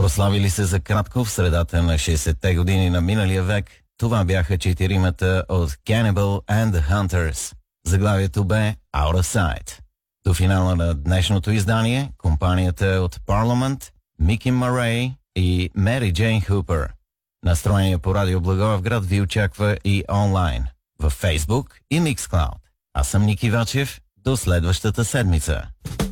Прославили се за кратко в средата на 60-те години на миналия век, това бяха четиримата от Cannibal and the Hunters. Заглавието бе Out of Sight. До финала на днешното издание компанията от Parliament, Мики Марей и Мери Джейн Хупер. Настроение по Радио Благоевград ви очаква и онлайн, в Facebook и Mixcloud. Аз съм Ники Вачев. До следващата седмица.